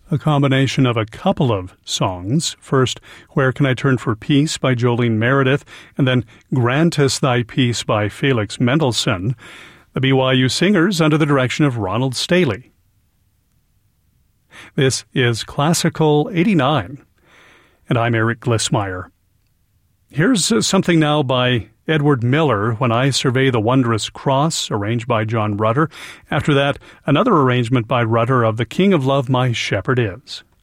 a combination of a couple of songs. First, Where Can I Turn for Peace by Jolene Meredith, and then Grant Us Thy Peace by Felix Mendelssohn. The BYU Singers under the direction of Ronald Staley. This is Classical 89, and I'm Eric Glissmeyer. Here's something now by Edward Miller, When I Survey the Wondrous Cross, arranged by John Rutter. After that, another arrangement by Rutter of The King of Love My Shepherd Is.